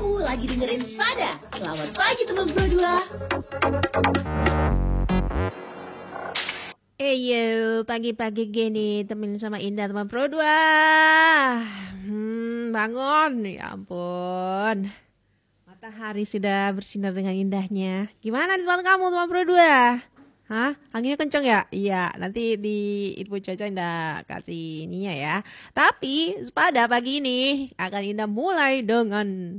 Kamu lagi dengerin Spada. Selamat pagi teman Pro 2. Yo, pagi-pagi gini temenin sama Indah teman Pro 2. Bangun, ya ampun. Matahari sudah bersinar dengan indahnya. Gimana di tempat kamu teman Pro 2? Hah? Anginnya kenceng ya? Iya, nanti di info cuaca Indah kasih ininya ya. Tapi pada pagi ini akan Indah mulai dengan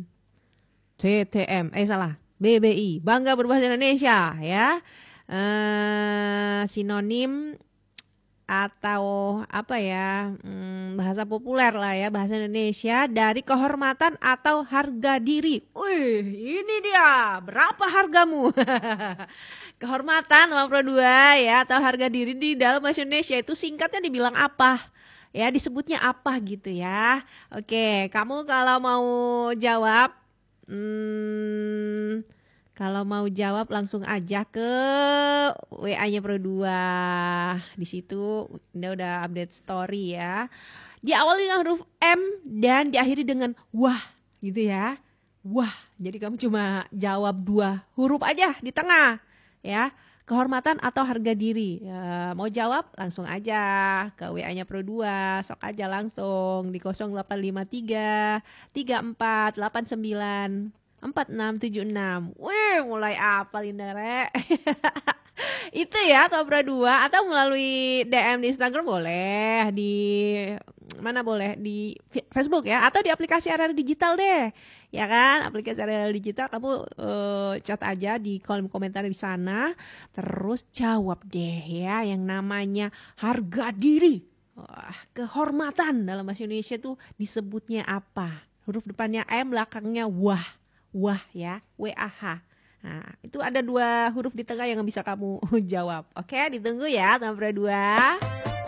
BBI, Bangga Berbahasa Indonesia ya. Sinonim atau apa ya, bahasa populer lah ya, bahasa Indonesia dari kehormatan atau harga diri. Wih, ini dia, berapa hargamu? Kehormatan sama Pro 2 ya, atau harga diri di dalam bahasa Indonesia itu singkatnya dibilang apa? Ya, disebutnya apa gitu ya. Oke, kamu kalau mau jawab, langsung aja ke WA-nya Pro 2. Di situ udah update story ya. Diawali dengan huruf M dan diakhiri dengan wah gitu ya. Wah, jadi kamu cuma jawab 2 huruf aja di tengah ya. Kehormatan atau harga diri ya, mau jawab langsung aja ke WA-nya Pro 2. Sok aja langsung di 0853 3489 4676. Wih, mulai apa Linda Re? Itu ya atau Pro 2 atau melalui DM di Instagram boleh, di mana boleh, di Facebook ya, atau di aplikasi Area Digital deh. Ya kan? Aplikasi Area Digital kamu chat aja di kolom komentar di sana, terus jawab deh ya yang namanya harga diri. Wah, kehormatan dalam bahasa Indonesia tuh disebutnya apa? Huruf depannya M, belakangnya wah. Wah ya, WAH. Nah, itu ada 2 huruf di tengah yang bisa kamu jawab. Oke, ditunggu ya teman Pro 2.